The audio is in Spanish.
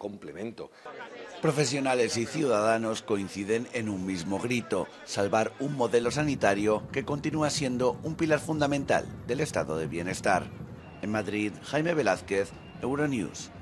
complemento. Profesionales y ciudadanos coinciden en un mismo grito: salvar un modelo sanitario que continúa siendo un pilar fundamental del estado de bienestar. En Madrid, Jaime Velázquez, Euronews.